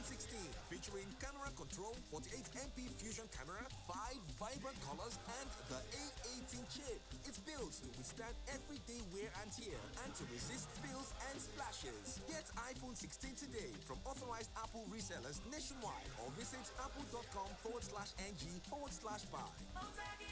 16, featuring camera control, 48MP Fusion camera, 5 vibrant colors, and the A18 chip. It's built to withstand everyday wear and tear and to resist spills and splashes. Get iPhone 16 today from authorized Apple resellers nationwide or visit apple.com/ng/buy.